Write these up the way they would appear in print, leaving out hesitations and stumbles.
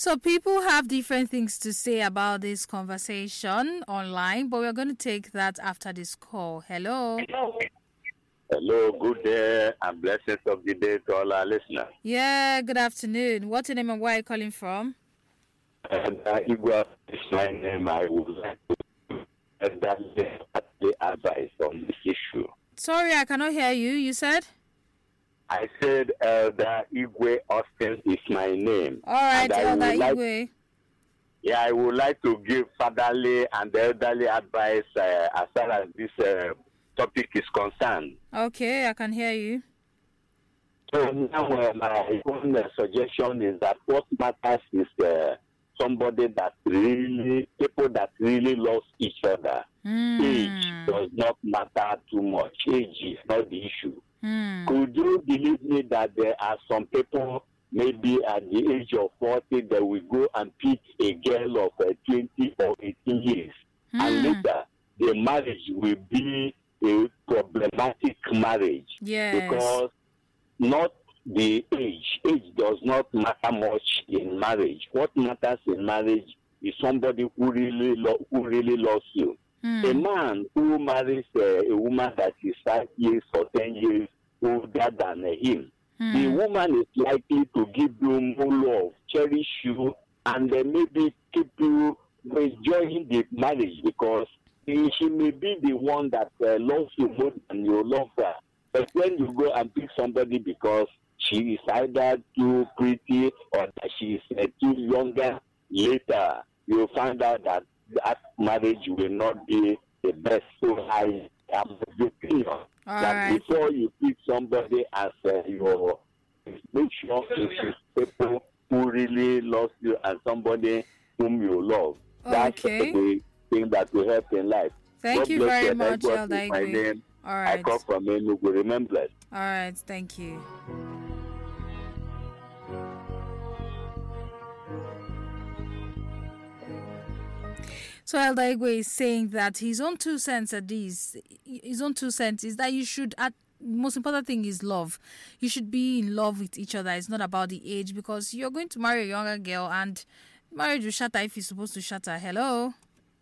So people have different things to say about this conversation online, but we're going to take that after this call. Hello. Hello, good day and blessings of the day to all our listeners. Yeah, good afternoon. What's your name and where are you calling from? Igwe is my name. I would like to the advice on this issue. Sorry, I cannot hear you. You said? I said Elder Igwe Austin is my name. All right, Elder Igwe. I would like to give fatherly and elderly advice as far as this topic is concerned. Okay, I can hear you. So now my one suggestion is that what matters is somebody that people that really love each other. Age does not matter too much. Age is not the issue. Could you believe me that there are some people, maybe at the age of 40, they will go and pick a girl of 20 or 18 years. And later, the marriage will be a problematic marriage. Yes. Because not the age. Age does not matter much in marriage. What matters in marriage is somebody who really loves you. A man who marries a woman that is 5 years or 10 years older than him, the woman is likely to give you more love, cherish you, and maybe keep you enjoying the marriage because she may be the one that loves you more than you love her. But when you go and pick somebody because she is either too pretty or that she is too younger, later you'll find out that marriage will not be the best. So I am of the opinion that before you pick somebody as your, make sure it is people who really love you and somebody whom you love. That's the thing that will help in life. Thank you very much, Elder Igwe. My name. All right. I come from Enugu. Remember. All right. Thank you. So Elder Igwe is saying that his own 2 cents at this, his own 2 cents is that you should, most important thing is love. You should be in love with each other. It's not about the age because you're going to marry a younger girl and marriage will shatter if you're supposed to shatter. Hello?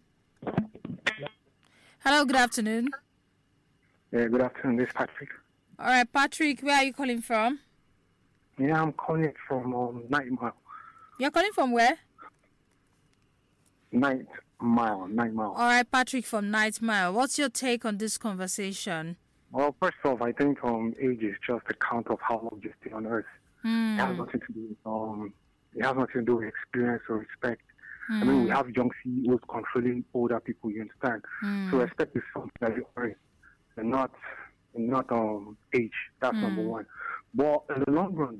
Hello, good afternoon. Yeah, good afternoon. This is Patrick. All right, Patrick, where are you calling from? Yeah, I'm calling from 9 Mile. You're calling from where? 9 Mile. All right, Patrick from 9 Mile. What's your take on this conversation? Well, first off, I think age is just a count of how long you stay on earth. It has nothing to do with experience or respect. I mean, we have young CEOs controlling older people, you understand? So respect is something that you earn, and not age. That's number one. But in the long run,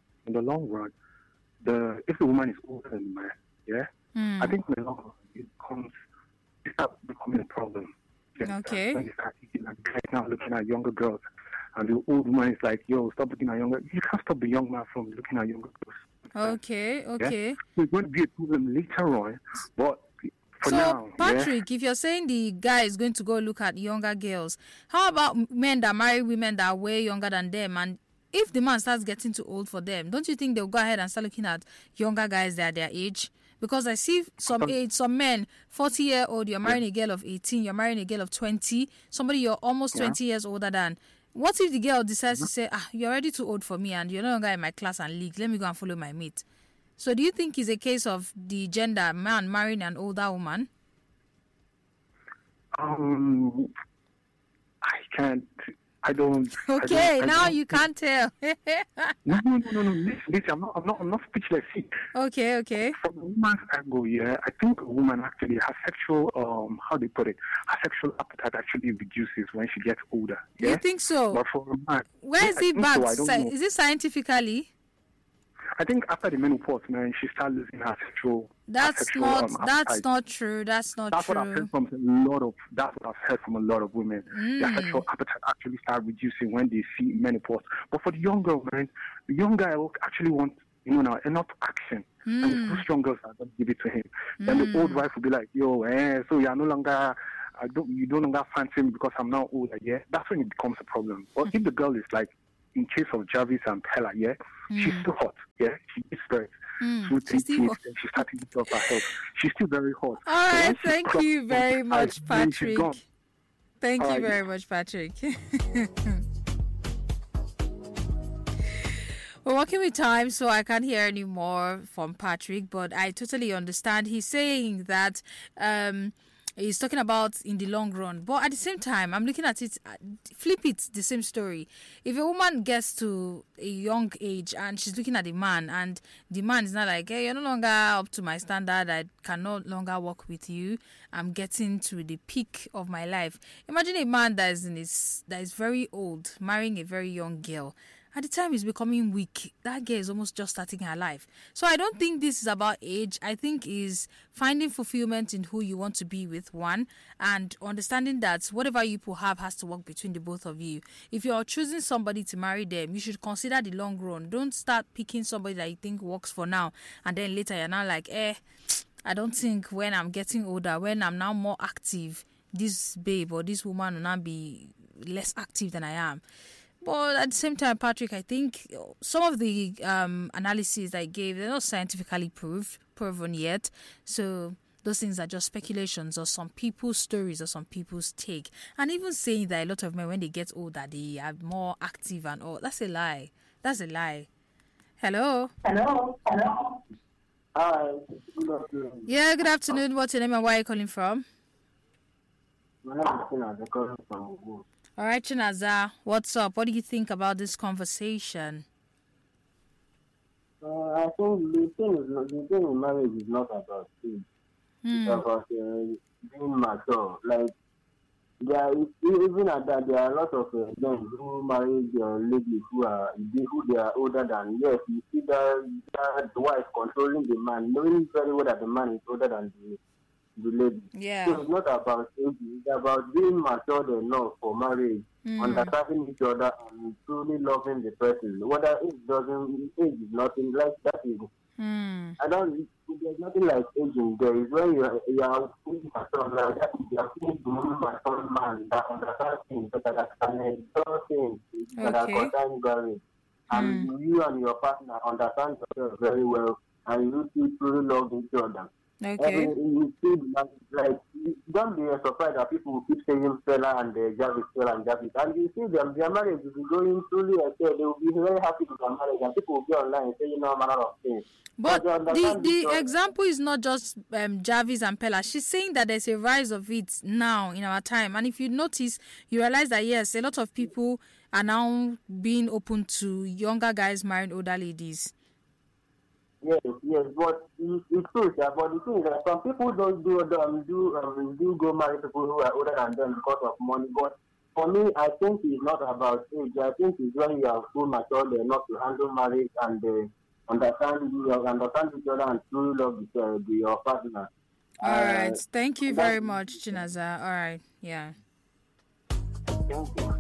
if the woman is older than the man, I think in the long run, it starts becoming a problem. Okay. When you start guys now looking at younger girls, and the old woman is like, yo, stop looking at younger. You can't stop the young man from looking at younger girls. Okay. So it's going to be a problem later on, but for now. Patrick, if you're saying the guy is going to go look at younger girls, how about men that marry women that are way younger than them? And if the man starts getting too old for them, don't you think they'll go ahead and start looking at younger guys that are their age? Because I see some men, 40-year-old, you're marrying a girl of 18, you're marrying a girl of 20, somebody you're almost 20 years older than. What if the girl decides to say, you're already too old for me and you're no longer in my class and league, let me go and follow my mate? So do you think it's a case of the gender man marrying an older woman? I don't. Okay, now you can't tell. No. Listen, I'm not speechless. Okay. From a woman's angle, I think a woman actually has sexual, how do you put it? Her sexual appetite actually reduces when she gets older. You think so? But for a man, where is it back? Is it scientifically? I think after the menopause, man, she starts losing her sexual. That's not true. That's what I've heard from a lot of women. Their sexual appetite actually start reducing when they see menopause. But for the young girl, man, the young guy will actually want enough action. And those young girls are going to give it to him. Then the old wife will be like, yo, so you're no longer. You no longer fancy me because I'm now older. Yeah, that's when it becomes a problem. But if the girl is like, in case of Jarvis and Pella, she's too hot. She gives birth. 2, 3 She's still kids, hot. then she started to drop herself. She's still very hot. All right, once she thank clocks you very 25, much, then she's gone. Patrick. Thank you All right. very much, Patrick. We're working with time, so I can't hear any more from Patrick, but I totally understand. He's saying that he's talking about in the long run, but at the same time, I'm looking at it, flip it, the same story. If a woman gets to a young age and she's looking at the man, and the man is not like, hey, you're no longer up to my standard, I can no longer work with you, I'm getting to the peak of my life. Imagine a man that is very old, marrying a very young girl. At the time he's becoming weak, that girl is almost just starting her life. So I don't think this is about age. I think is finding fulfillment in who you want to be with, one, and understanding that whatever you people have has to work between the both of you. If you're choosing somebody to marry them, you should consider the long run. Don't start picking somebody that you think works for now, and then later you're now like, I don't think when I'm getting older, when I'm now more active, this babe or this woman will not be less active than I am. But at the same time, Patrick, I think some of the analyses I gave, they're not scientifically proven yet. So those things are just speculations or some people's stories or some people's take. And even saying that a lot of men, when they get older, they are more active and all. That's a lie. That's a lie. Hello? Hello. Hi. Good afternoon. Yeah, good afternoon. What's your name and where are you calling from? My name is Tina. I'm calling from Ogun. All right, Chinaza, what's up? What do you think about this conversation? I think the thing in marriage is not about age. It's about being mature. Like, even at that, there are a lot of men who marry ladies who they are older than. Yes, you see that wife controlling the man, knowing very well that the man is older than the lady. Yeah. So it's not about age, it's about being matured enough for marriage, understanding each other and truly loving the person. Whether age is nothing like that is. There's nothing like aging there. It's when you are fully matured, like that you are fully matured man that understands things, that can endure things that are concerning marriage. And you and your partner understand yourself very well, and you two truly love each other. Okay. You see, like, don't be surprised that people will keep saying Stella and Jarvis, and you see them, their marriage will be going truly ahead. They will be very happy with their marriage, and people will be online saying all manner of things. But the example is not just Jarvis and Pella. She's saying that there's a rise of it now in our time, and if you notice, you realize that yes, a lot of people are now being open to younger guys marrying older ladies. Yes, but it's true, sir. But the thing is that some people don't do go marry people who are older than them because of money. But for me, I think it's not about age. I think it's when you are full mature enough to handle marriage and understand each other and truly love your partner. All right. Thank you very much, Chinaza. All right. Yeah. Thank you.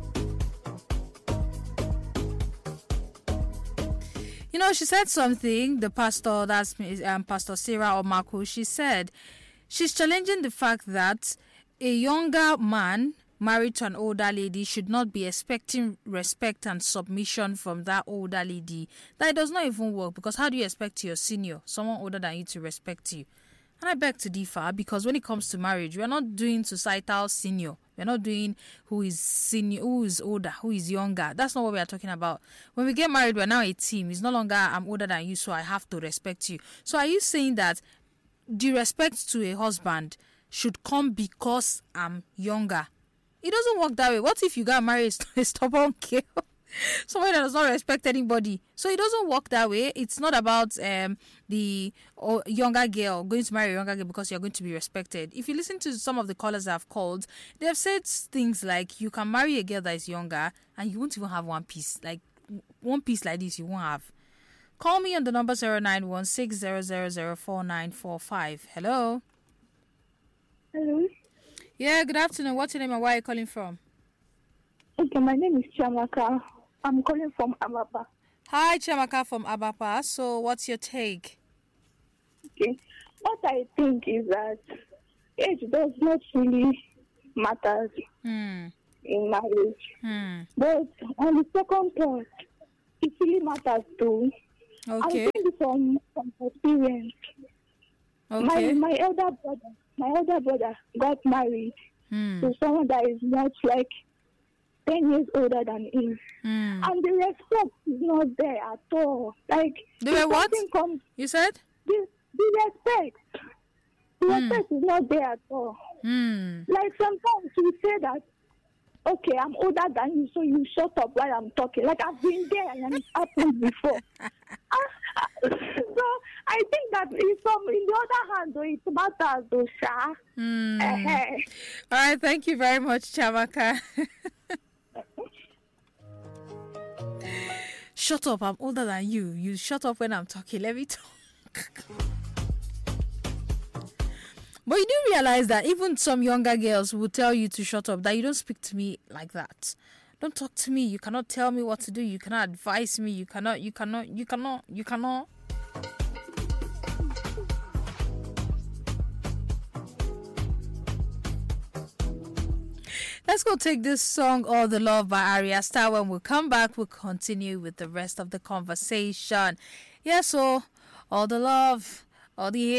You know, she said something, the pastor, that's Pastor Sarah or Marco, she said she's challenging the fact that a younger man married to an older lady should not be expecting respect and submission from that older lady. That it does not even work, because how do you expect your senior, someone older than you, to respect you? And I beg to differ, because when it comes to marriage, we are not doing societal senior. We're not doing who is senior, who is older, who is younger. That's not what we are talking about. When we get married, we're now a team. It's no longer I'm older than you, so I have to respect you. So are you saying that the respect to a husband should come because I'm younger? It doesn't work that way. What if you got married a stubborn girl? Somebody that does not respect anybody. So it doesn't work that way. It's not about the younger girl going to marry a younger girl because you're going to be respected. If you listen to some of the callers that have called, they have said things like you can marry a girl that is younger and you won't even have one piece. Like one piece like this you won't have. Call me on the number 09160004945. Hello. Hello. Yeah, good afternoon. What's your name and where are you calling from? Okay, my name is Chiamaka. I'm calling from Abapa. Hi, Chiamaka from Abapa. So what's your take? Okay. What I think is that age does not really matter in marriage. But on the second point, it really matters too. Okay. I'm saying from experience. Okay. My elder brother got married to someone that is much like 10 years older than him. And the respect is not there at all. Like, They were what? You said? The respect is not there at all. Like, sometimes we say that, okay, I'm older than you, so you shut up while I'm talking. Like, I've been there and it's happened before. So I think that in the other hand, though, it matters, though, Sha. All right, thank you very much, Chamaka. Shut up, I'm older than you. You shut up when I'm talking. Let me talk. But you do realize that even some younger girls will tell you to shut up, that you don't speak to me like that. Don't talk to me. You cannot tell me what to do. You cannot advise me. You cannot. Let's go take this song, All the Love by Arya Star. When we come back, we'll continue with the rest of the conversation. Yeah, so all the love, all the hate.